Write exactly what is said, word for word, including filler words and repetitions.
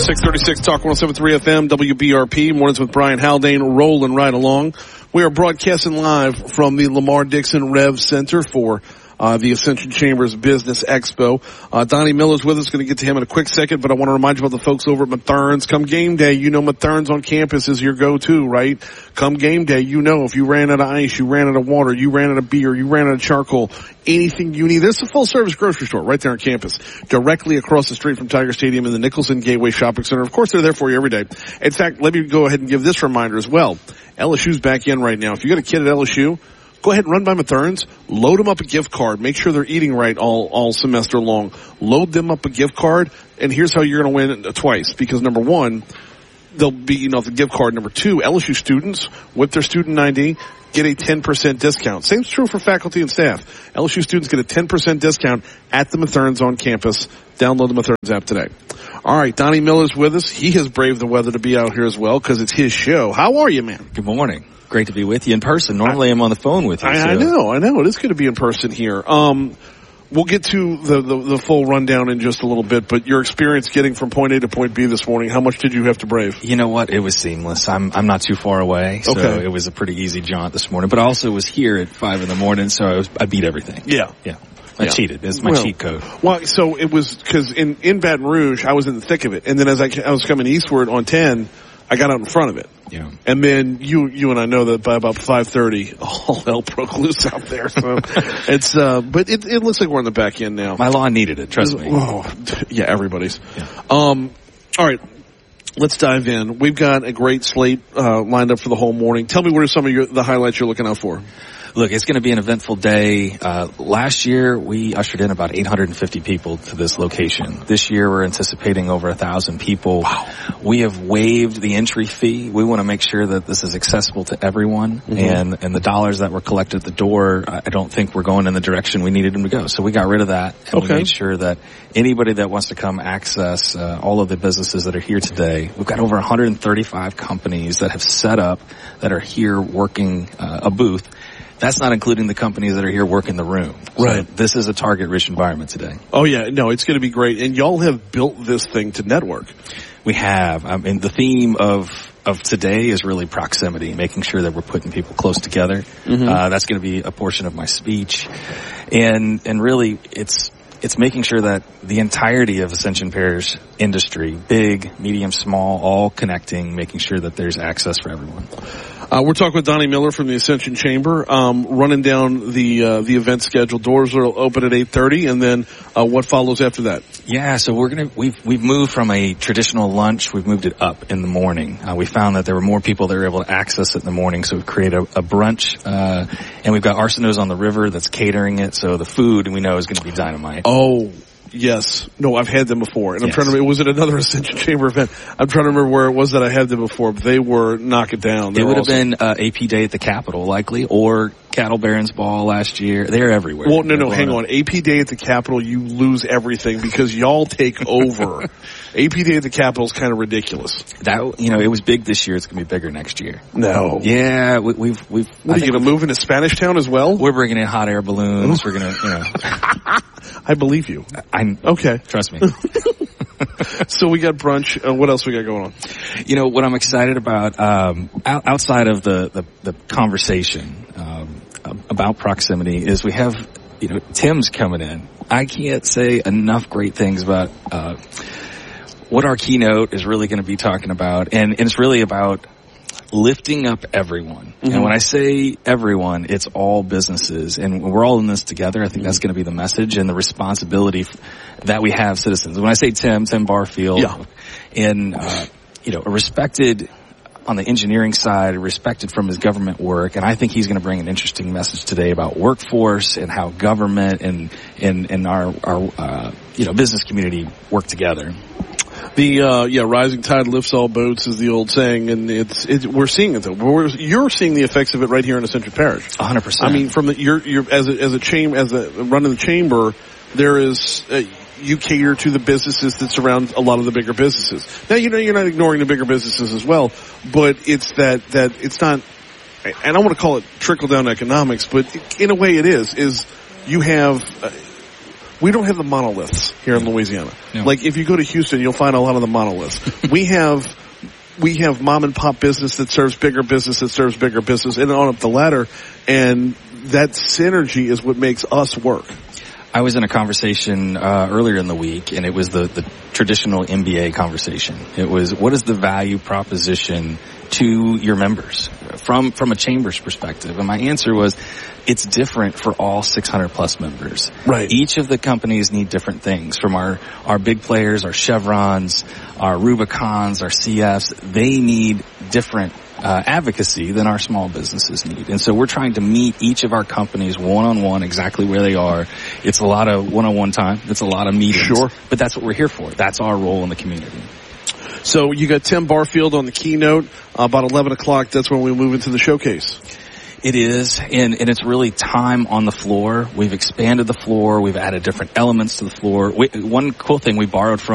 six thirty-six Talk one oh seven point three F M, W B R P. Mornings with Brian Haldane, rolling right along. We are broadcasting live from the Lamar Dixon Rev Center for Uh, the Ascension Chambers Business Expo. Uh, Donnie Miller's with us. Going to get to him in a quick second, but I want to remind you about the folks over at Mathern's. Come game day, you know Mathern's on campus is your go-to, right? Come game day, you know if you ran out of ice, you ran out of water, you ran out of beer, you ran out of charcoal, anything you need. There's a full-service grocery store right there on campus, directly across the street from Tiger Stadium in the Nicholson Gateway Shopping Center. Of course, they're there for you every day. In fact, let me go ahead and give this reminder as well. L S U's back in right now. If you got a kid at L S U, go ahead and run by Mathern's, load them up a gift card, make sure they're eating right all, all semester long. Load them up a gift card, and here's how you're going to win it twice. Because number one, they'll be, you know, the gift card. Number two, L S U students with their student I D get a ten percent discount. Same's true for faculty and staff. L S U students get a ten percent discount at the Mathern's on campus. Download the Mathern's app today. All right, Donnie Miller's with us. He has braved the weather to be out here as well because it's his show. How are you, man? Good morning. Great to be with you in person. Normally I, I'm on the phone with you. I, so. I know, I know. It is good to be in person here. Um, we'll get to the, the, the full rundown in just a little bit, but your experience getting from point A to point B this morning, how much did you have to brave? You know what? It was seamless. I'm I'm not too far away, so okay. It was a pretty easy jaunt this morning. But I also was here at five in the morning, so I was I beat everything. Yeah. Yeah. I yeah. cheated. It's my well, cheat code. Well, so it was, cause in, in Baton Rouge, I was in the thick of it. And then as I, I was coming eastward on ten, I got out in front of it. Yeah. And then you, you and I know that by about five thirty, all hell broke loose out there. So it's, uh, but it, it looks like we're on the back end now. My lawn needed it. Trust me. Oh, yeah, everybody's. Yeah. Um, all right. Let's dive in. We've got a great slate, uh, lined up for the whole morning. Tell me what are some of your, the highlights you're looking out for? Look, it's going to be an eventful day. Uh, last year, we ushered in about eight hundred fifty people to this location. This year, we're anticipating over one thousand people. Wow. We have waived the entry fee. We want to make sure that this is accessible to everyone. Mm-hmm. And, and the dollars that were collected at the door, I don't think we're going in the direction we needed them to go. So we got rid of that. And okay. we made sure that anybody that wants to come access uh, all of the businesses that are here today, we've got over one hundred thirty-five companies that have set up, that are here working uh, a booth. That's not including the companies that are here working the room. So right. This is a target-rich environment today. Oh, yeah. No, it's going to be great. And y'all have built this thing to network. We have. I mean, the theme of of today is really proximity, making sure that we're putting people close together. Mm-hmm. Uh, that's going to be a portion of my speech. And and really, it's it's making sure that the entirety of Ascension Parish industry, big, medium, small, all connecting, making sure that there's access for everyone. Uh, we're talking with Donnie Miller from the Ascension Chamber, um, running down the uh, the event schedule. Doors will open at eight thirty, and then uh, what follows after that? Yeah, so we're gonna we've we've moved from a traditional lunch, we've moved it up in the morning. Uh, we found that there were more people that were able to access it in the morning, so we've created a, a brunch, uh, and we've got Arsenault's on the River that's catering it, so the food we know is going to be dynamite. Oh. Yes. No, I've had them before. And I'm yes. trying to remember, was it another Ascension Chamber event? I'm trying to remember where it was that I had them before, but they were knock it down. They it would have awesome. been uh, A P Day at the Capitol, likely, or Cattle Barons Ball last year. They're everywhere. Well, no, They're no, hang up. on. A P Day at the Capitol, you lose everything because y'all take over. A P Day at the Capitol is kind of ridiculous. That, you know, it was big this year. It's going to be bigger next year. No. Yeah, we, we've, we've. What, are you going to move into Spanish Town as well? We're bringing in hot air balloons. We're going to, you know. I believe you. I Okay. Trust me. So we got brunch. Uh, what else we got going on? You know, what I'm excited about, um, outside of the, the, the conversation, um, about proximity is we have, you know, Tim's coming in. I can't say enough great things about, uh, what our keynote is really going to be talking about. And, and it's really about lifting up everyone. Mm-hmm. And when I say everyone, it's all businesses. And we're all in this together. I think mm-hmm. that's going to be the message and the responsibility that we have citizens. When I say Tim, Tim Barfield, yeah. and, uh, you know, a respected on the engineering side, respected from his government work. And I think he's going to bring an interesting message today about workforce and how government and, and, and our, our, uh, you know, business community work together. The uh yeah, rising tide lifts all boats is the old saying, and it's, it's we're seeing it though. We're, you're seeing the effects of it right here in Ascension Parish. one hundred percent. I mean, from the you're you're as a as a chamber as a running the chamber, there is uh, you cater to the businesses that surround a lot of the bigger businesses. Now you know you're not ignoring the bigger businesses as well, but it's that that it's not. And I want to call it trickle down economics, but in a way it is. Is you have. Uh, we don't have the monoliths here in Louisiana. No. Like, if you go to Houston, you'll find a lot of the monoliths. we have, we have mom and pop business that serves bigger business that serves bigger business and on up the ladder. And that synergy is what makes us work. I was in a conversation uh, earlier in the week, and it was the, the traditional M B A conversation. It was, what is the value proposition to your members from from a chamber's perspective? And my answer was, it's different for all six hundred plus members. Right. Each of the companies need different things. From our, our big players, our Chevrons, our Rubicons, our C Fs, they need different Uh, advocacy than our small businesses need. And so we're trying to meet each of our companies one-on-one exactly where they are. It's a lot of one-on-one time. It's a lot of meetings. Sure. But that's what we're here for. That's our role in the community. So you got Tim Barfield on the keynote. Uh, about eleven o'clock, that's when we move into the showcase. It is, and, and it's really time on the floor. We've expanded the floor. We've added different elements to the floor. We, one cool thing we borrowed from